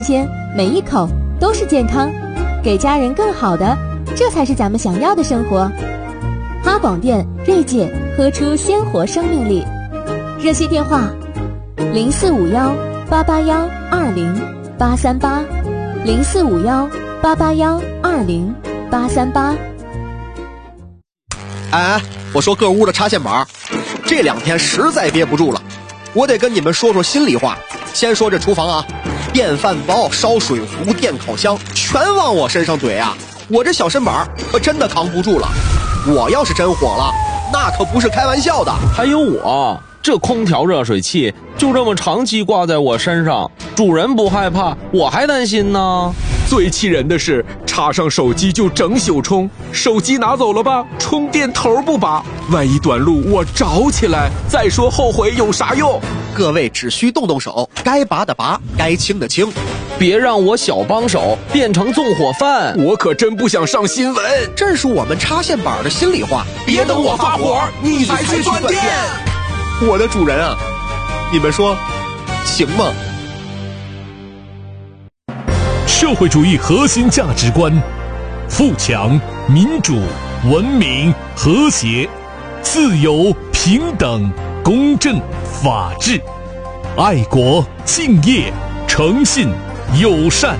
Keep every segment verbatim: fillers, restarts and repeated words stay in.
鲜，每一口都是健康，给家人更好的，这才是咱们想要的生活。哈广电锐界，喝出鲜活生命力。热线电话：零四五幺八八幺二零八三八，零四五幺八八幺二零八三八。 哎哎，我说各屋的插线板，这两天实在憋不住了，我得跟你们说说心里话。先说这厨房啊，电饭煲、烧水壶、电烤箱全往我身上怼啊！我这小身板可真的扛不住了。我要是真火了，那可不是开玩笑的。 还有我这空调热水器就这么长期挂在我身上，主人不害怕，我还担心呢。 最气人的是，插上手机就整宿充，手机拿走了吧，充电头不拔，万一短路我着起来，再说后悔有啥用？ 各位只需动动手，该拔的拔，该清的清， 别让我小帮手变成纵火犯， 我可真不想上新闻。 这是我们插线板的心里话， 别等我发火，你才去断电。 我的主人啊，你们说行吗？ 社会主义核心价值观：富强、民主、文明、和谐、自由、平等、公正、法治、爱国、敬业、诚信、友善。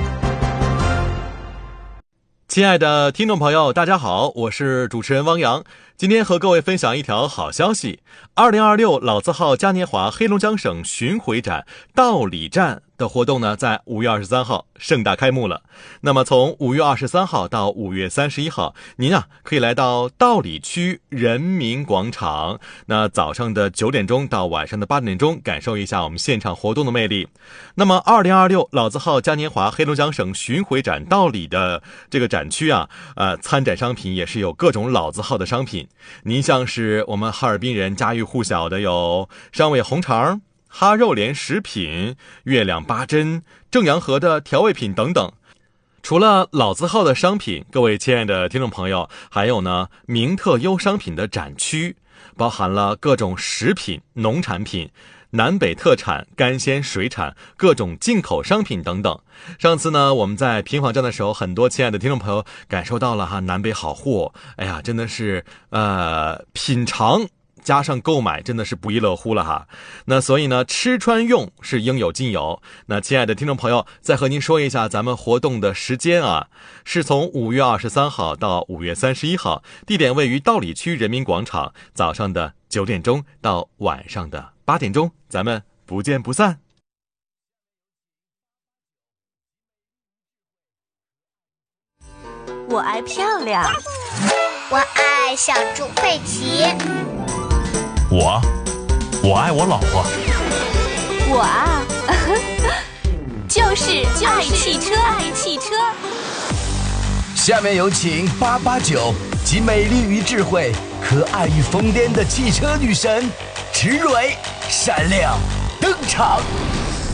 亲爱的听众朋友，大家好，我是主持人汪洋。今天和各位分享一条好消息，二零二六老字号嘉年华黑龙江省巡回展道里站的活动呢，在五月二十三号盛大开幕了。那么从五月二十三号到五月三十一号，您啊可以来到道里区人民广场，那早上的九点钟到晚上的八点钟，感受一下我们现场活动的魅力。那么二零二六老字号嘉年华黑龙江省巡回展道里的这个展区啊，呃，参展商品也是有各种老字号的商品。您像是我们哈尔滨人家喻户晓的有商委红肠、哈肉莲食品、月亮八珍、正阳河的调味品等等。除了老字号的商品，各位亲爱的听众朋友，还有呢名特优商品的展区，包含了各种食品、农产品、南北特产、干鲜水产、各种进口商品等等。上次呢我们在平访站的时候，很多亲爱的听众朋友感受到了哈南北好货，哎呀真的是呃品尝加上购买真的是不亦乐乎了哈。那所以呢吃穿用是应有尽有。那亲爱的听众朋友，再和您说一下咱们活动的时间啊，是从五月二十三号到五月三十一号，地点位于道里区人民广场，早上的九点钟到晚上的八点钟，咱们不见不散。 我爱漂亮， 我爱小猪佩奇， 我我爱我老婆， 我啊就是爱汽车，爱汽车。 下面有请八八九集美丽与智慧、可爱与疯癫的汽车女神池蕊闪亮登场。